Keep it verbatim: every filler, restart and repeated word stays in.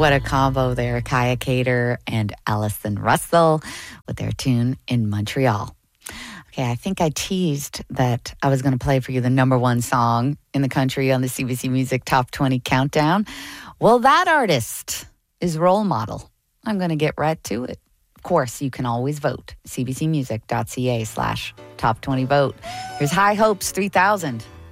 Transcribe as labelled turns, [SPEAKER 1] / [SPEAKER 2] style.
[SPEAKER 1] what a combo there. Kaya Cater and Allison Russell with their tune In Montreal. Okay, I think I teased that I was going to play for you the number one song in the country on the C B C Music Top twenty Countdown. Well, that artist is Role Model. I'm going to get right to it. Of course, you can always vote. cbcmusic.ca slash top 20 vote. Here's High Hopes three thousand.